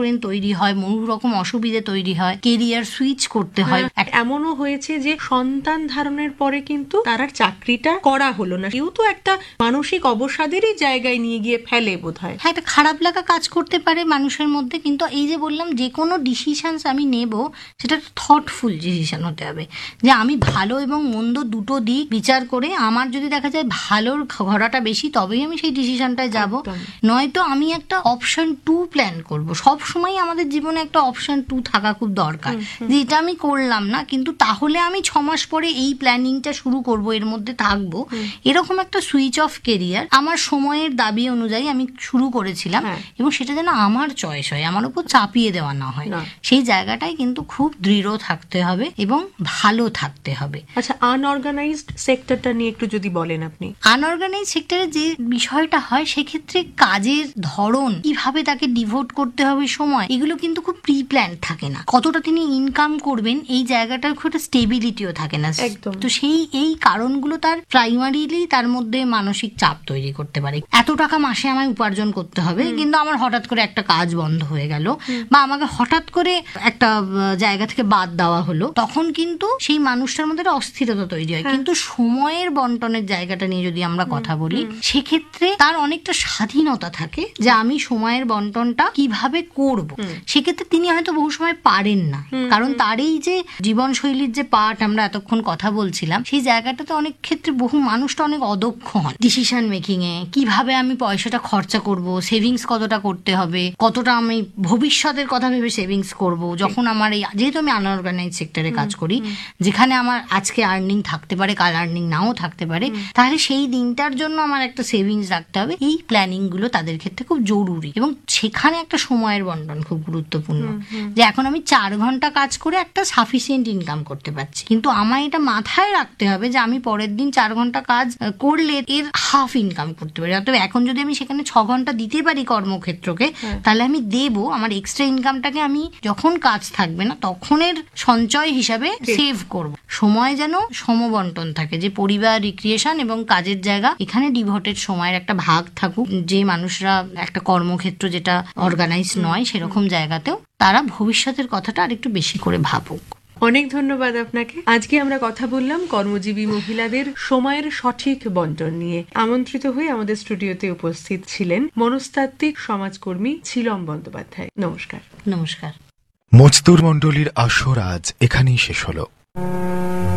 টানাপোড়েন তৈরি হয়, বহু রকম অসুবিধে তৈরি হয়, কেরিয়ার সুইচ করতে হয়। এমনও হয়েছে যে সন্তান ধারণের পরে কিন্তু তার আর চাকরিটা করা হলো না, কেউ তো একটা মানসিক অবসাদেরই জায়গায় নিয়ে গিয়ে ফেলে বোধহয়। হ্যাঁ, একটা খারাপ লাগা কাজ করতে পারে মানুষের মধ্যে, কিন্তু এই যে বললাম যে কোনো ডিসিশনস আমি নেব সেটা থটফুল ডিসিশন হতে হবে, যে আমি ভালো এবং মন্দ দুটো দিক বিচার করে আমার যদি দেখা যায় ভালোর ঘোড়াটা বেশি তবেই আমি সেই ডিসিশনটায় যাব, নয়তো আমি একটা অপশন 2 প্ল্যান করব। সব সময় আমাদের জীবনে একটা অপশন 2 থাকা খুব দরকার, যে এটা আমি করলাম না কিন্তু তাহলে আমি 6 মাস পরে এই প্ল্যানিংটা শুরু করব, এর মধ্যে থাকবো। এরকম একটা সুইচ অফ কেরিয়ার আমার সময়ের দাবি অনুযায়ী আমি শুরু করেছিলাম, এবং সেটা যেন আমার চয়েস হয়, আমার উপর চাপিয়ে দেওয়া না হয়। সেই জায়গাটাই কিন্তু খুব দৃঢ় থাকতে হবে এবং ভালো থাকতে হবে। আচ্ছা, আনঅর্গানাইজড সেক্টরটা নিয়ে একটু যদি বলেন আপনি। আনঅর্গানাইজ সেক্টরে যে বিষয়টা হয় সেক্ষেত্রে কাজের ধরন, কিভাবে তাকে ডিভোট করতে হবে সময়, এগুলো কিন্তু খুব প্রি প্ল্যান থাকে না। কতটা তিনি ইনকাম করবেন এই জায়গাটার খুব একটা স্টেবিলিটিও থাকে না। তো এই কারণগুলো তার প্রাইমারিলি তার মধ্যে মানসিক চাপ তৈরি করতে পারে। এত টাকা মাসে আমায় উপার্জন করতে হবে, কিন্তু আমার হঠাৎ করে একটা কাজ বন্ধ হয়ে গেল, বা আমাকে হঠাৎ করে একটা জায়গা থেকে বাদ দেওয়া হলো, তখন কিন্তু সেই মানুষটার মধ্যে একটা অস্থিরতা তৈরি হয়। কিন্তু সময়ের বন্টনের জায়গাটা নিয়ে যদি আমরা কথা বলি, সেক্ষেত্রে তার অনেকটা স্বাধীনতা থাকে যে আমি সময়ের বন্টনটা কিভাবে করব। সেক্ষেত্রে তিনি হয়তো বহু সময় পারেন না, কারণ তার এই যে জীবনশৈলীর যে পার্ট আমরা এতক্ষণ কথা বলছিলাম, সেই জায়গাটাতে অনেক ক্ষেত্রে বহু মানুষটা অনেক অদক্ষ হন ডিসিশন মেকিং এ। কিভাবে আমি পয়সাটা খরচা করব, সেভিংস কতটা করতে হবে, কতটা আমি ভবিষ্যতের কথা ভেবে সেভিংস করব, যখন আমার যেহেতু আমি আনঅর্গানাইজ সেক্টরে কাজ করি, যেখানে আমার আজকে আর্নিং থাকতে পারে, কাল আর্নিং নাও থাকতে পারে, তাহলে সেই দিনটার জন্য আমার একটা সেভিংস রাখতে হবে। এই প্ল্যানিং গুলো তাদের ক্ষেত্রে খুব জরুরি, এবং সেখানে একটা সময়ের বন্টন খুব গুরুত্বপূর্ণ। যে এখন আমি 4 ঘন্টা কাজ করে একটা সাফিসিয়েন্ট ইনকাম করতে পারছি, কিন্তু আমায় এটা মাথায় রাখতে হবে যে আমি পরের দিন 4 ঘন্টা কাজ করলে এর হাফ ইনকাম করতে পারি। অতএব এখন যদি আমি সেখানে 6 ঘন্টা দিতে পারি কর্মক্ষেত্রকে, তাহলে আমি দেব আমার এক্সট্রা ইনকামটাকে আমি যখন কাজ থাকবে না তখনের সঞ্চয় হিসাবে সেভ করব। সময় যেন সমবন্টন থাকে, যে পরিবার, রিক্রিয়েশন এবং কাজের জায়গা, এখানে ডিভোটেড সময়ের একটা ভাগ থাকুক। যে মানুষরা একটা কর্মক্ষেত্র যেটা অর্গানাইজ নয় সেরকম জায়গাতেও তারা ভবিষ্যতের কথাটা আরেকটু বেশি করে ভাবুক। অনেক ধন্যবাদ আপনাকে। আজকে আমরা কথা বললাম কর্মজীবী মহিলাদের সময়ের সঠিক বন্টন নিয়ে। আমন্ত্রিত হয়ে আমাদের স্টুডিওতে উপস্থিত ছিলেন মনস্তাত্ত্বিক সমাজকর্মী ছিলম বন্দ্যোপাধ্যায়। নমস্কার। নমস্কার। মজদুর মণ্ডলীর আসর আজ এখানেই শেষ হলো।